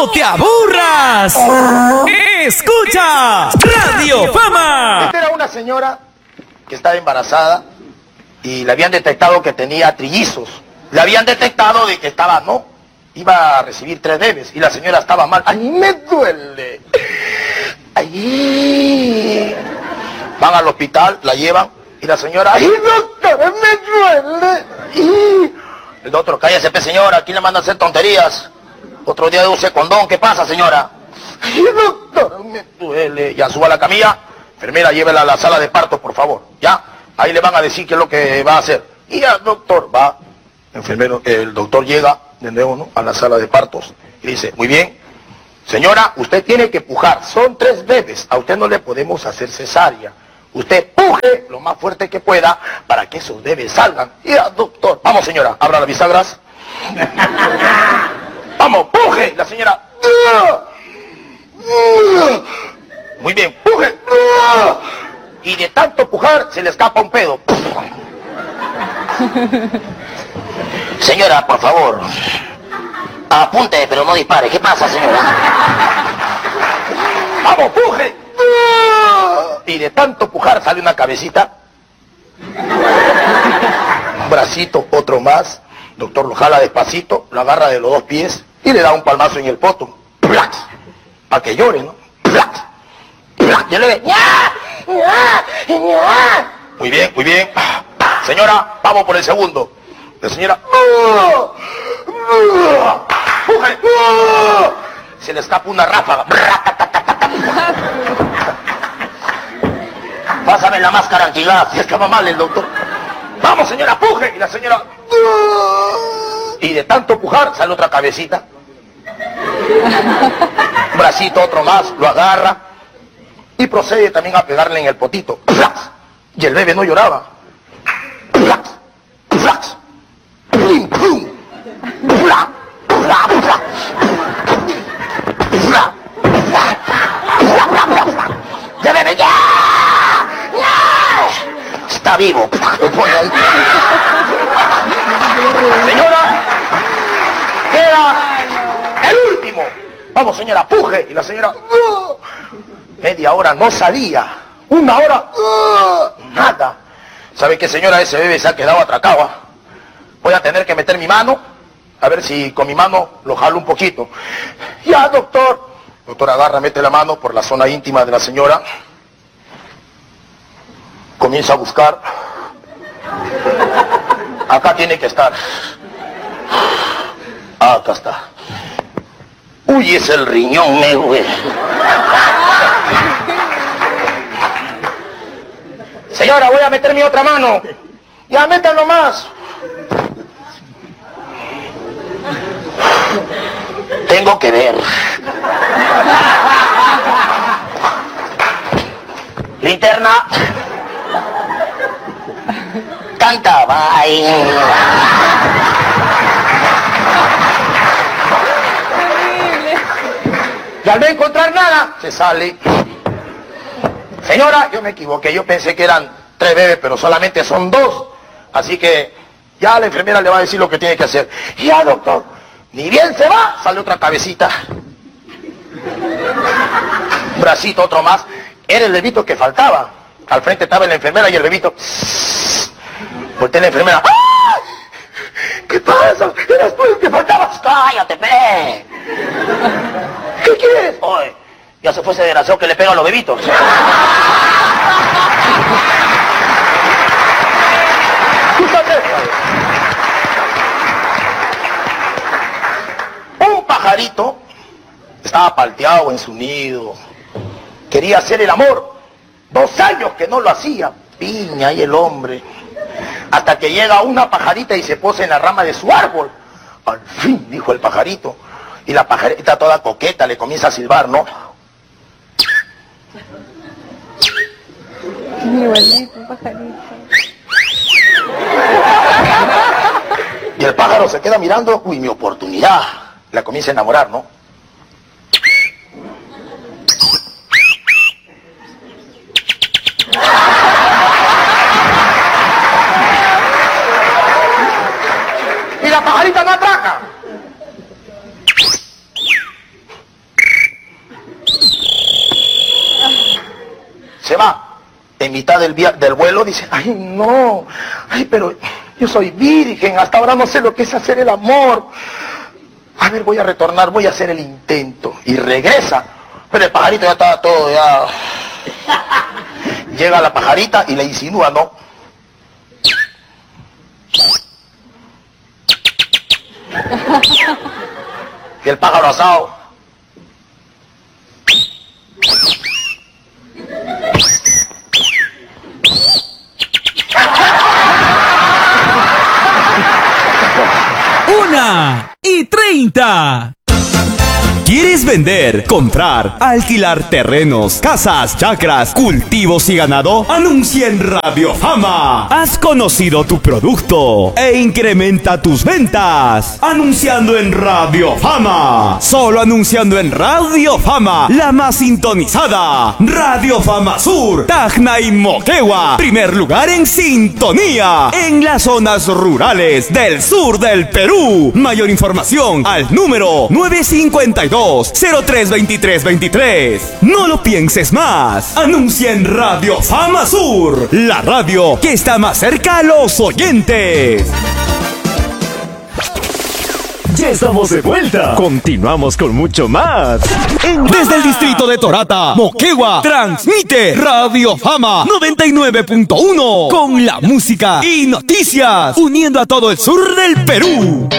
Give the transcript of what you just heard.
¡No te aburras! ¡Escucha Radio Fama! Esta era una señora que estaba embarazada y le habían detectado que tenía trillizos. Le habían detectado de que estaba, iba a recibir 3 bebés y la señora estaba mal. ¡Ay, me duele! ¡Ay! Van al hospital, la llevan y la señora, ¡ay, doctor, me duele! ¡Ay! El doctor, cállese, señora, aquí le manda a hacer tonterías. Otro día use condón, ¿qué pasa, señora? ¡Ay, doctor, me duele! Ya suba a la camilla, enfermera, llévela a la sala de parto, por favor, ¿ya? Ahí le van a decir qué es lo que va a hacer. Y ya, doctor, va, enfermero, el doctor llega de nuevo, ¿no?, a la sala de partos y dice, muy bien, señora, usted tiene que pujar, son 3 bebés, a usted no le podemos hacer cesárea. Usted puje lo más fuerte que pueda para que esos bebés salgan. Y ya, doctor, vamos, señora, abra las bisagras. Vamos, puje. La señora, muy bien, puje. Y de tanto pujar se le escapa un pedo. Señora, por favor, apunte, pero no dispare. ¿Qué pasa, señora? Vamos, puje. Y de tanto pujar sale una cabecita, un bracito, otro más. Doctor lo jala despacito, lo agarra de los 2 pies y le da un palmazo en el poto. ¡Plax! Para que llore, ¿no? ¡Plax! ¡Plax! Y le ve, ¡ña! ¡ña! ¡ña! Muy bien, muy bien. Señora, vamos por el segundo. La señora, ¡puje! Se le escapa una ráfaga. Pásame la máscara antigás, si estaba mal el doctor. Vamos, señora, puje. Y la señora, y de tanto pujar sale otra cabecita, un bracito, otro más, lo agarra y procede también a pegarle en el potito. Y el bebé no lloraba. ¡Ya, bebé, ya! Está vivo. Lo pone ahí. Señora, queda el último. Vamos, señora, puje. Y la señora, media hora no salía. 1 hora, nada. ¿Sabe qué, señora? Ese bebé se ha quedado atracado. Voy a tener que meter mi mano, a ver si con mi mano lo jalo un poquito. Ya, doctor. Doctor agarra, mete la mano por la zona íntima de la señora. Comienza a buscar. Acá tiene que estar. Acá está. Uy, es el riñón, güey. Señora, voy a meter mi otra mano. Ya, métanlo más. Tengo que ver. Linterna. Cantaba ahí. Y al no encontrar nada, se sale. Señora, yo me equivoqué, yo pensé que eran 3 bebés, pero solamente son 2. Así que ya la enfermera le va a decir lo que tiene que hacer. Ya, doctor, ni bien se va, sale otra cabecita. Un bracito, otro más. Era el bebito que faltaba. Al frente estaba la enfermera y el bebito. Voltea la enfermera. ¡Ah! ¿Qué pasa? ¿Eras tú el que faltabas? ¡Cállate, pe! ¿Qué quieres? Oye, ya se fue ese desgraciado que le pega a los bebitos. Un pajarito estaba palteado en su nido. Quería hacer el amor. 2 años que no lo hacía. Piña y el hombre. Hasta que llega una pajarita y se posa en la rama de su árbol. Al fin, dijo el pajarito. Y la pajarita toda coqueta le comienza a silbar, ¿no? Igualito, pajarito. Y el pájaro se queda mirando. Uy, mi oportunidad. La comienza a enamorar, ¿no? Y la pajarita no atraca. Se va. En mitad del vuelo dice, ay no, ay pero yo soy virgen, hasta ahora no sé lo que es hacer el amor. A ver, voy a retornar, voy a hacer el intento. Y regresa. Pero el pajarito ya estaba todo, ya. Llega la pajarita y le insinúa, ¿no? Y el pájaro asado. Una y 30. ¿Quieres vender, comprar, alquilar terrenos, casas, chacras, cultivos y ganado? Anuncia en Radio Fama. Has conocido tu producto e incrementa tus ventas. Anunciando en Radio Fama. Solo anunciando en Radio Fama, la más sintonizada. Radio Fama Sur, Tacna y Moquegua. Primer lugar en sintonía en las zonas rurales del sur del Perú. Mayor información al número 952-032323. No lo pienses más. Anuncia en Radio Fama Sur, la radio que está más cerca a los oyentes. Ya estamos de vuelta. Continuamos con mucho más. Desde el distrito de Torata, Moquegua, transmite Radio Fama 99.1 con la música y noticias, uniendo a todo el sur del Perú.